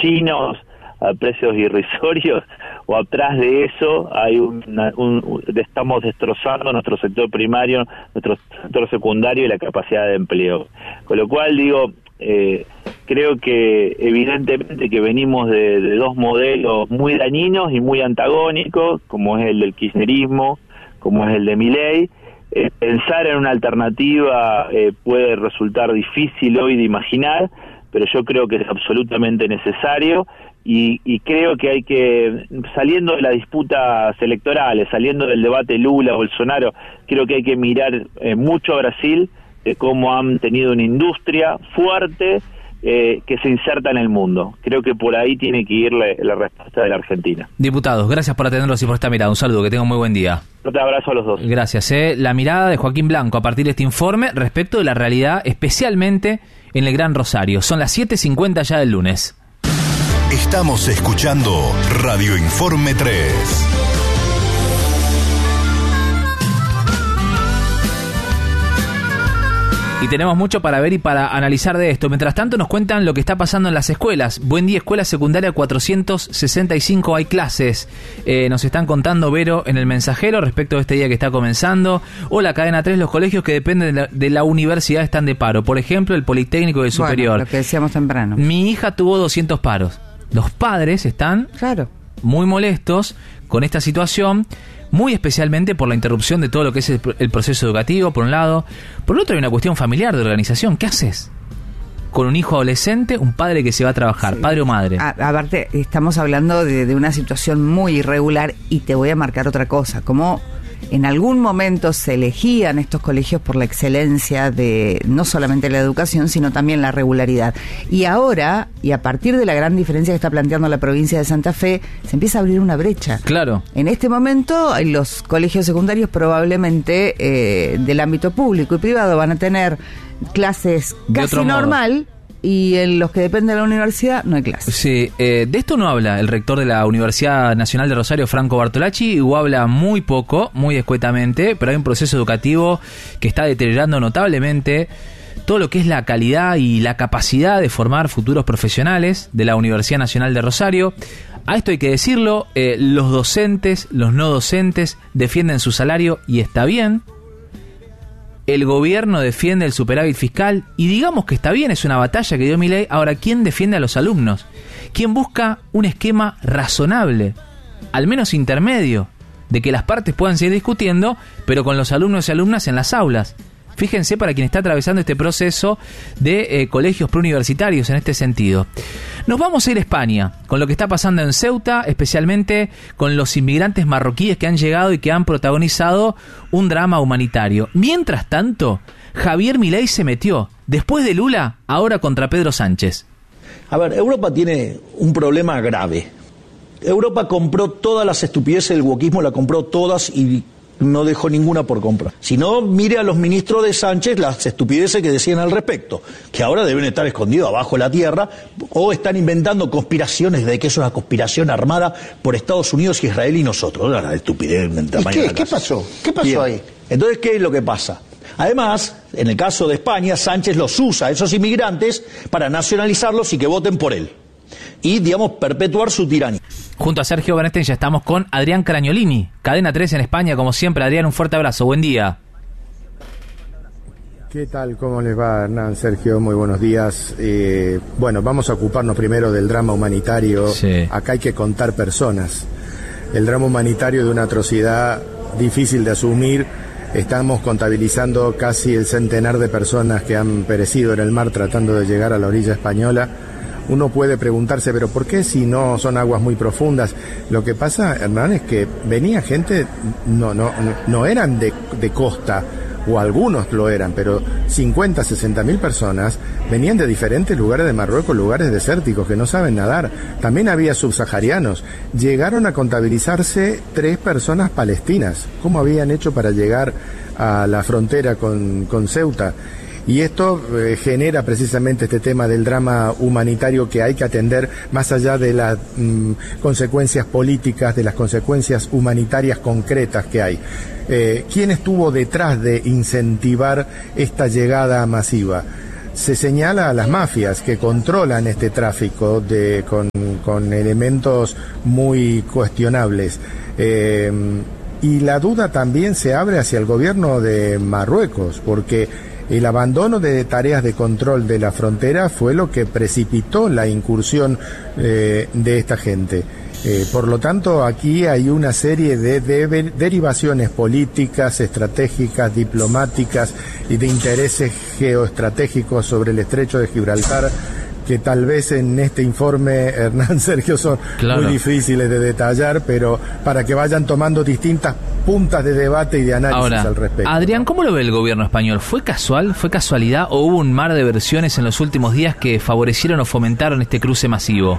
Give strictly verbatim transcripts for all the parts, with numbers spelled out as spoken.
chinos a precios irrisorios, o atrás de eso hay una, un, un, estamos destrozando nuestro sector primario, nuestro sector secundario y la capacidad de empleo. Con lo cual digo, eh, creo que evidentemente que venimos de, de dos modelos muy dañinos y muy antagónicos, como es el del kirchnerismo, como es el de Milei. Eh, pensar en una alternativa eh, puede resultar difícil hoy de imaginar, pero yo creo que es absolutamente necesario. Y, y creo que hay que, saliendo de las disputas electorales, saliendo del debate Lula-Bolsonaro, creo que hay que mirar eh, mucho a Brasil, de cómo han tenido una industria fuerte eh, que se inserta en el mundo. Creo que por ahí tiene que ir la, la respuesta de la Argentina. Diputados, gracias por atendernos y por esta mirada. Un saludo, que tengan muy buen día. Un abrazo a los dos. Gracias. Eh. La mirada de Joaquín Blanco a partir de este informe respecto de la realidad, especialmente en el Gran Rosario. Son las siete cincuenta ya del lunes. Estamos escuchando Radio Informe tres. Y tenemos mucho para ver y para analizar de esto. Mientras tanto nos cuentan lo que está pasando en las escuelas. Buen día, Escuela Secundaria cuatrocientos sesenta y cinco, hay clases. Eh, nos están contando Vero en el mensajero respecto de este día que está comenzando. Hola, Cadena tres, los colegios que dependen de la, de la universidad están de paro. Por ejemplo, el Politécnico y el Superior. Bueno, lo que decíamos temprano. Mi hija tuvo doscientos paros. Los padres están claro. muy molestos con esta situación, muy especialmente por la interrupción de todo lo que es el, el proceso educativo, por un lado. Por el otro hay una cuestión familiar, de organización. ¿Qué haces con un hijo adolescente, un padre que se va a trabajar, sí. padre o madre? A, aparte, estamos hablando de, de una situación muy irregular, y te voy a marcar otra cosa, como en algún momento se elegían estos colegios por la excelencia de no solamente la educación, sino también la regularidad. Y ahora, y a partir de la gran diferencia que está planteando la provincia de Santa Fe, se empieza a abrir una brecha. Claro. En este momento, los colegios secundarios probablemente eh, del ámbito público y privado van a tener clases casi normal, y en los que dependen de la universidad no hay clases. Sí, eh, de esto no habla el rector de la Universidad Nacional de Rosario, Franco Bartolacci, o habla muy poco, muy escuetamente, pero hay un proceso educativo que está deteriorando notablemente todo lo que es la calidad y la capacidad de formar futuros profesionales de la Universidad Nacional de Rosario. A esto hay que decirlo, eh, los docentes, los no docentes defienden su salario y está bien. El gobierno defiende el superávit fiscal y digamos que está bien, es una batalla que dio Milei. Ahora, ¿quién defiende a los alumnos? ¿Quién busca un esquema razonable, al menos intermedio, de que las partes puedan seguir discutiendo, pero con los alumnos y alumnas en las aulas? Fíjense, para quien está atravesando este proceso de eh, colegios preuniversitarios en este sentido. Nos vamos a ir a España, con lo que está pasando en Ceuta, especialmente con los inmigrantes marroquíes que han llegado y que han protagonizado un drama humanitario. Mientras tanto, Javier Milei se metió, después de Lula, ahora contra Pedro Sánchez. A ver, Europa tiene un problema grave. Europa compró todas las estupideces del wokismo, la compró todas y no dejó ninguna por comprar. Si no, mire a los ministros de Sánchez las estupideces que decían al respecto, que ahora deben estar escondidos abajo de la tierra, o están inventando conspiraciones de que eso es una conspiración armada por Estados Unidos y Israel y nosotros. La estupidez en tamaño de la casa. ¿Qué pasó? ¿Qué pasó Bien. ahí? Entonces, ¿qué es lo que pasa? Además, en el caso de España, Sánchez los usa a esos inmigrantes para nacionalizarlos y que voten por él. Y, digamos, perpetuar su tiranía. Junto a Sergio Bernstein ya estamos con Adrián Cragnolini, Cadena tres en España, como siempre. Adrián, un fuerte abrazo, buen día. ¿Qué tal? ¿Cómo les va, Hernán, Sergio? Muy buenos días. Eh, bueno, vamos a ocuparnos primero del drama humanitario. Sí. Acá hay que contar personas. El drama humanitario de una atrocidad difícil de asumir. Estamos contabilizando casi el centenar de personas que han perecido en el mar tratando de llegar a la orilla española. Uno puede preguntarse, pero ¿por qué si no son aguas muy profundas? Lo que pasa, Hernán, es que venía gente, no no no eran de, de costa, o algunos lo eran, pero cincuenta, sesenta mil personas venían de diferentes lugares de Marruecos, lugares desérticos que no saben nadar. También había subsaharianos. Llegaron a contabilizarse tres personas palestinas. ¿Cómo habían hecho para llegar a la frontera con, con Ceuta? Y esto eh, genera precisamente este tema del drama humanitario que hay que atender más allá de las mm, consecuencias políticas, de las consecuencias humanitarias concretas que hay. Eh, ¿Quién estuvo detrás de incentivar esta llegada masiva? se señala a las mafias que controlan este tráfico de, con, con elementos muy cuestionables. Eh, y la duda también se abre hacia el gobierno de Marruecos, porque el abandono de tareas de control de la frontera fue lo que precipitó la incursión eh, de esta gente. Eh, por lo tanto, aquí hay una serie de, de, de derivaciones políticas, estratégicas, diplomáticas y de intereses geoestratégicos sobre el estrecho de Gibraltar, que tal vez en este informe, Hernán, Sergio, son claro. muy difíciles de detallar, pero para que vayan tomando distintas puntas de debate y de análisis Ahora, al respecto. Adrián, ¿cómo lo ve el gobierno español? ¿Fue casual? ¿Fue casualidad? ¿O hubo un mar de versiones en los últimos días que favorecieron o fomentaron este cruce masivo?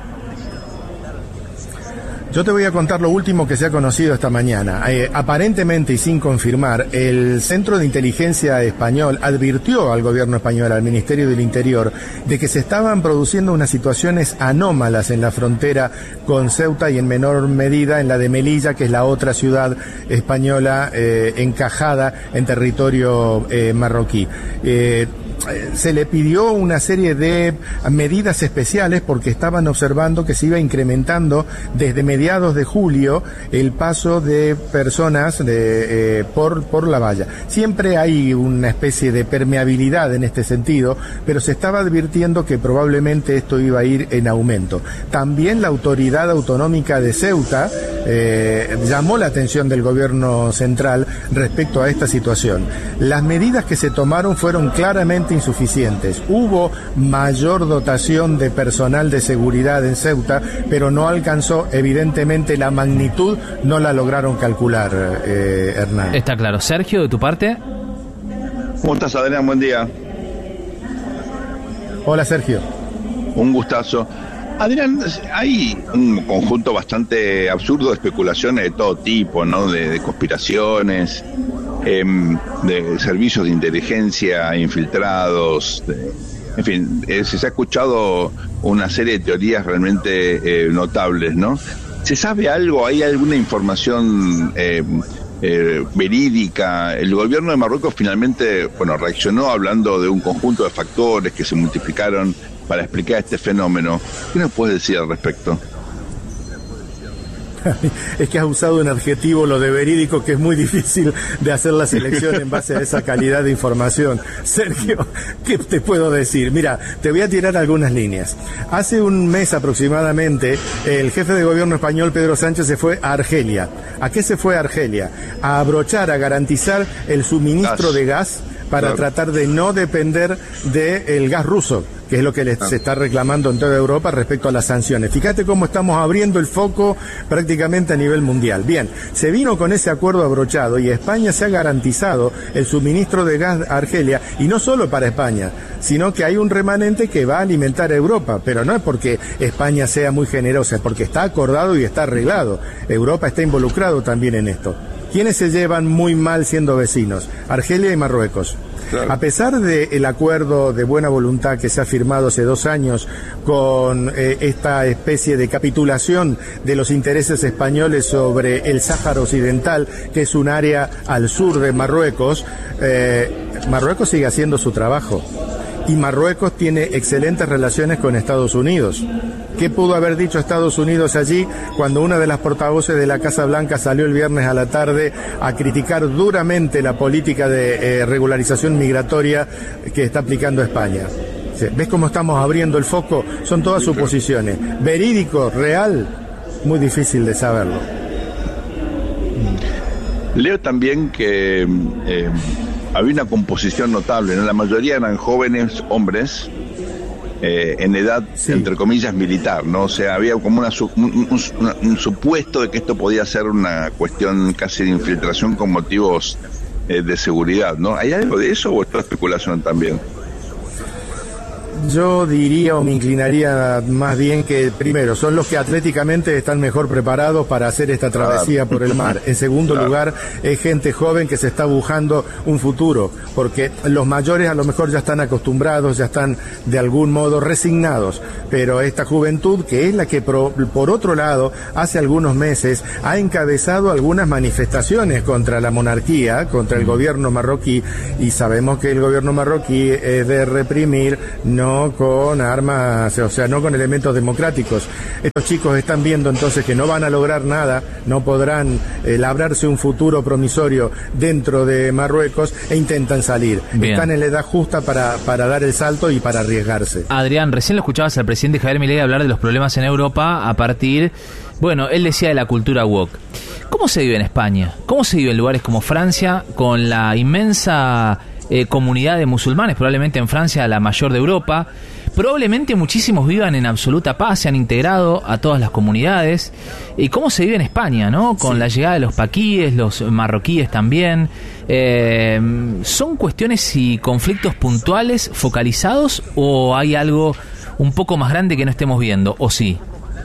Yo te voy a contar lo último que se ha conocido esta mañana. Eh, aparentemente y sin confirmar, el Centro de Inteligencia Español advirtió al gobierno español, al Ministerio del Interior, de que se estaban produciendo unas situaciones anómalas en la frontera con Ceuta y en menor medida en la de Melilla, que es la otra ciudad española eh, encajada en territorio eh, marroquí. Eh, se le pidió una serie de medidas especiales porque estaban observando que se iba incrementando desde mediados de julio el paso de personas de, eh, por, por la valla. Siempre hay una especie de permeabilidad en este sentido, pero se estaba advirtiendo que probablemente esto iba a ir en aumento. También la autoridad autonómica de Ceuta eh, llamó la atención del gobierno central respecto a esta situación. Las medidas que se tomaron fueron claramente insuficientes. Hubo mayor dotación de personal de seguridad en Ceuta, pero no alcanzó, evidentemente, la magnitud, no la lograron calcular, eh, Hernán. Está claro. Sergio, de tu parte. ¿Cómo estás, Adrián? Buen día. Hola, Sergio. Un gustazo. Adrián, hay un conjunto bastante absurdo de especulaciones de todo tipo, ¿no? De, de conspiraciones, eh, de servicios de inteligencia infiltrados, de, en fin, eh, se ha escuchado una serie de teorías realmente eh, notables, ¿no? ¿Se sabe algo? ¿Hay alguna información eh, eh, verídica? El gobierno de Marruecos finalmente, bueno, reaccionó hablando de un conjunto de factores que se multiplicaron para explicar este fenómeno. ¿Qué nos puedes decir al respecto? Es que has usado un adjetivo, lo de verídico, que es muy difícil de hacer la selección en base a esa calidad de información. Sergio, ¿qué te puedo decir? Mira, te voy a tirar algunas líneas. Hace un mes aproximadamente, el jefe de gobierno español, Pedro Sánchez, se fue a Argelia. ¿A qué se fue a Argelia? A abrochar, a garantizar el suministro gas. de gas para claro. tratar de no depender del gas ruso, que es lo que les, ah. se está reclamando en toda Europa respecto a las sanciones. Fíjate cómo estamos abriendo el foco prácticamente a nivel mundial. Bien, se vino con ese acuerdo abrochado y España se ha garantizado el suministro de gas a Argelia, y no solo para España, sino que hay un remanente que va a alimentar a Europa, pero no es porque España sea muy generosa, es porque está acordado y está arreglado. Europa está involucrado también en esto. ¿Quiénes se llevan muy mal siendo vecinos? Argelia y Marruecos. Claro. A pesar del acuerdo de buena voluntad que se ha firmado hace dos años con eh, esta especie de capitulación de los intereses españoles sobre el Sáhara Occidental, que es un área al sur de Marruecos, eh, Marruecos sigue haciendo su trabajo. Y Marruecos tiene excelentes relaciones con Estados Unidos. ¿Qué pudo haber dicho Estados Unidos allí cuando una de las portavoces de la Casa Blanca salió el viernes a la tarde a criticar duramente la política de eh, regularización migratoria que está aplicando España? ¿Ves cómo estamos abriendo el foco? Son todas suposiciones. Verídico, real, muy difícil de saberlo. Leo también que eh, había una composición notable, ¿no? La mayoría eran jóvenes hombres eh, en edad, sí. entre comillas, militar, ¿no? O sea, había como una, un, un, un supuesto de que esto podía ser una cuestión casi de infiltración con motivos eh, de seguridad, ¿no? ¿Hay algo de eso o es toda especulación también? Yo diría o me inclinaría más bien que, primero, son los que atléticamente están mejor preparados para hacer esta travesía por el mar. En segundo lugar, es gente joven que se está buscando un futuro, porque los mayores a lo mejor ya están acostumbrados, ya están de algún modo resignados, pero esta juventud, que es la que por, por otro lado, hace algunos meses ha encabezado algunas manifestaciones contra la monarquía, contra el gobierno marroquí, y sabemos que el gobierno marroquí es de reprimir, no con armas, o sea, no con elementos democráticos. Estos chicos están viendo entonces que no van a lograr nada, no podrán eh, labrarse un futuro promisorio dentro de Marruecos e intentan salir. Bien. Están en la edad justa para, para dar el salto y para arriesgarse. Adrián, recién lo escuchabas al presidente Javier Milei hablar de los problemas en Europa a partir, bueno, él decía de la cultura woke. ¿Cómo se vive en España? ¿Cómo se vive en lugares como Francia con la inmensa Eh, comunidad de musulmanes, probablemente en Francia la mayor de Europa? Probablemente muchísimos vivan en absoluta paz, se han integrado a todas las comunidades. ¿Y cómo se vive en España, no? Con sí. la llegada de los paquíes, los marroquíes también. Eh, ¿Son cuestiones y conflictos puntuales, focalizados, o hay algo un poco más grande que no estemos viendo, o sí?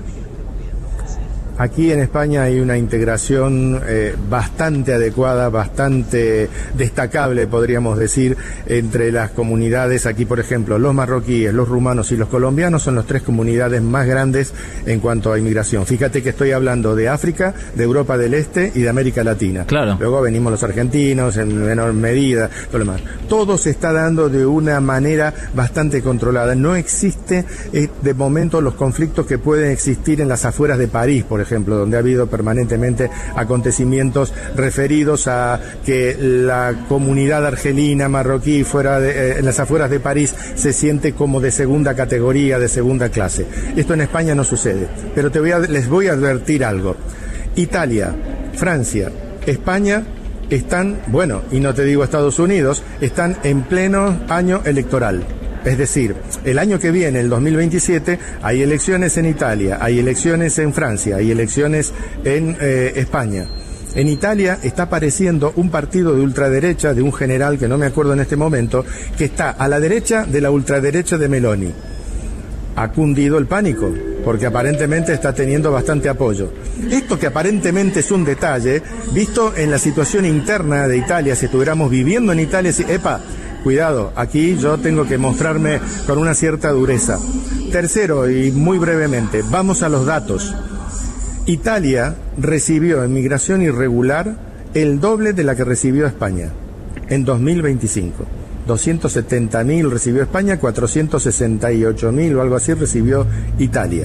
Aquí en España hay una integración eh, bastante adecuada, bastante destacable, podríamos decir, entre las comunidades. Aquí, por ejemplo, los marroquíes, los rumanos y los colombianos son las tres comunidades más grandes en cuanto a inmigración. Fíjate que estoy hablando de África, de Europa del Este y de América Latina. Claro. Luego venimos los argentinos en menor medida, todo lo demás. Todo se está dando de una manera bastante controlada. No existe eh, de momento los conflictos que pueden existir en las afueras de París, por ejemplo. ejemplo, donde ha habido permanentemente acontecimientos referidos a que la comunidad argelina, marroquí, fuera de, eh, en las afueras de París, se siente como de segunda categoría, de segunda clase. Esto en España no sucede, pero te voy a, les voy a advertir algo. Italia, Francia, España están, bueno, y no te digo Estados Unidos, están en pleno año electoral. Es decir, el año que viene, el dos mil veintisiete, hay elecciones en Italia, hay elecciones en Francia, hay elecciones en eh, España. En Italia está apareciendo un partido de ultraderecha, de un general que no me acuerdo en este momento, que está a la derecha de la ultraderecha de Meloni. Ha cundido el pánico, porque aparentemente está teniendo bastante apoyo. Esto que aparentemente es un detalle, visto en la situación interna de Italia, si estuviéramos viviendo en Italia, si, epa, cuidado, aquí yo tengo que mostrarme con una cierta dureza. Tercero, y muy brevemente, vamos a los datos. Italia recibió en migración irregular el doble de la que recibió España en dos mil veinticinco. doscientos setenta mil recibió España, cuatrocientos sesenta y ocho mil o algo así recibió Italia.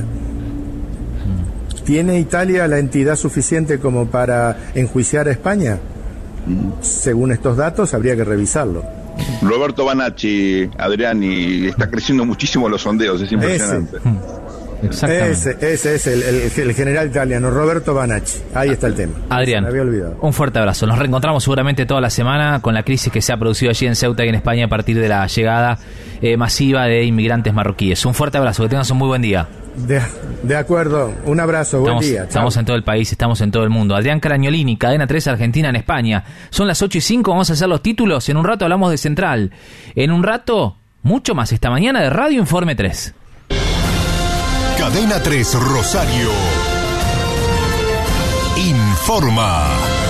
¿Tiene Italia la entidad suficiente como para enjuiciar a España? Según estos datos, habría que revisarlo. Roberto Banacci, Adrián, y está creciendo muchísimo los sondeos, es impresionante. Ese, ese, ese es el, el, el general italiano, Roberto Banacci. Ahí está el tema. Adrián, me había olvidado. Un fuerte abrazo. Nos reencontramos seguramente toda la semana con la crisis que se ha producido allí en Ceuta y en España a partir de la llegada eh, masiva de inmigrantes marroquíes. Un fuerte abrazo, que tengas un muy buen día. De, de acuerdo, un abrazo, buen estamos, día. Estamos Chao. En todo el país, estamos en todo el mundo. Adrián Caragnolini, Cadena tres, Argentina en España. Son las ocho y cinco, vamos a hacer los títulos. En un rato hablamos de Central. En un rato, mucho más esta mañana de Radio Informe tres. Cadena tres Rosario informa.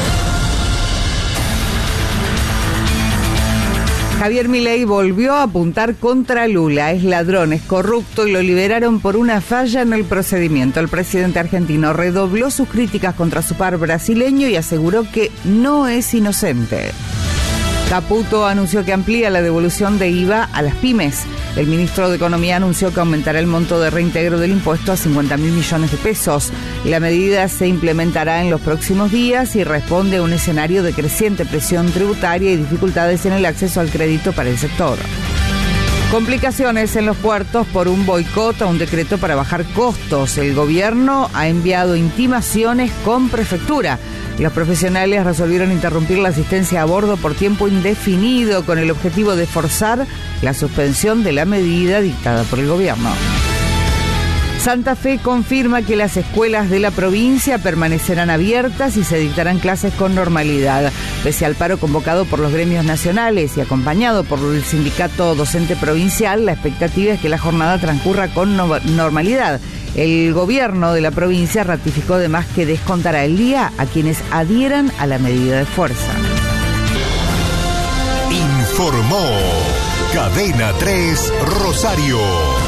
Javier Milei volvió a apuntar contra Lula. Es ladrón, es corrupto y lo liberaron por una falla en el procedimiento. El presidente argentino redobló sus críticas contra su par brasileño y aseguró que no es inocente. Caputo anunció que amplía la devolución de I V A a las pymes. El ministro de Economía anunció que aumentará el monto de reintegro del impuesto a cincuenta mil millones de pesos. La medida se implementará en los próximos días y responde a un escenario de creciente presión tributaria y dificultades en el acceso al crédito para el sector. Complicaciones en los puertos por un boicot a un decreto para bajar costos. El gobierno ha enviado intimaciones con prefectura. Los profesionales resolvieron interrumpir la asistencia a bordo por tiempo indefinido con el objetivo de forzar la suspensión de la medida dictada por el gobierno. Santa Fe confirma que las escuelas de la provincia permanecerán abiertas y se dictarán clases con normalidad. Pese al paro convocado por los gremios nacionales y acompañado por el sindicato docente provincial, la expectativa es que la jornada transcurra con no- normalidad. El gobierno de la provincia ratificó además que descontará el día a quienes adhieran a la medida de fuerza. Informó Cadena tres Rosario.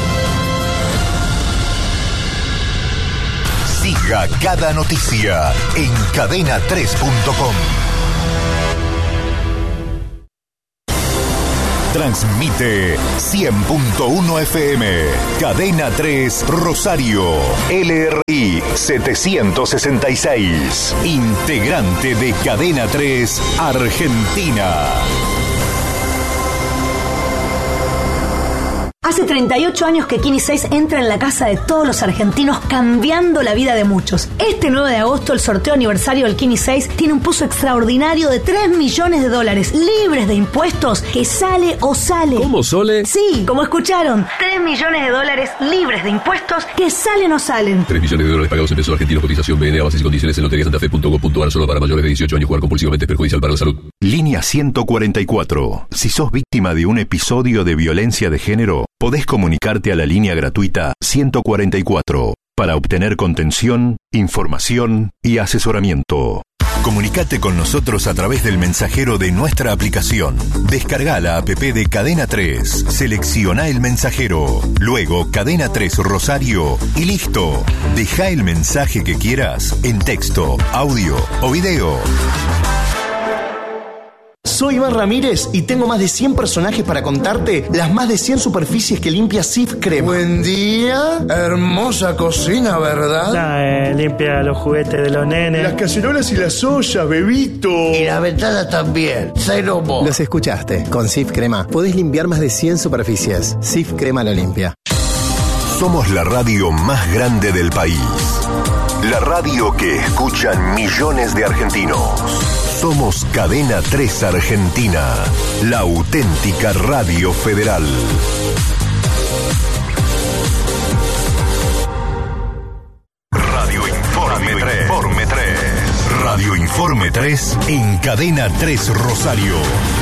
Siga cada noticia en cadena tres punto com. Transmite cien punto uno F M, Cadena tres Rosario, L R I setecientos sesenta y seis, integrante de Cadena tres Argentina. Hace treinta y ocho años que Kini seis entra en la casa de todos los argentinos, cambiando la vida de muchos. Este nueve de agosto, el sorteo aniversario del Kini seis tiene un puzo extraordinario de tres millones de dólares, libres de impuestos, que sale o sale. ¿Cómo, Sole? Sí, como escucharon, tres millones de dólares libres de impuestos, que salen o salen. tres millones de dólares pagados en pesos argentinos, cotización B N A, bases y condiciones en lotería santa fe punto com punto a r, solo para mayores de dieciocho años. Jugar compulsivamente es perjudicial para la salud. Línea ciento cuarenta y cuatro. Si sos víctima de un episodio de violencia de género, podés comunicarte a la línea gratuita ciento cuarenta y cuatro para obtener contención, información y asesoramiento. Comunicate con nosotros a través del mensajero de nuestra aplicación. Descarga la app de Cadena tres, selecciona el mensajero, luego Cadena tres Rosario y listo. Deja el mensaje que quieras en texto, audio o video. Soy Iván Ramírez y tengo más de cien personajes para contarte las más de cien superficies que limpia Cif Crema. Buen día, hermosa cocina, ¿verdad? Ah, eh, limpia los juguetes de los nenes. Las cacerolas y las ollas, bebito. Y la ventana también, cero mo. Los escuchaste, con Cif Crema podés limpiar más de cien superficies. Cif Crema lo limpia. Somos la radio más grande del país. La radio que escuchan millones de argentinos. Somos Cadena tres Argentina, la auténtica radio federal. Radio Informe tres. Radio Informe tres en Cadena tres Rosario.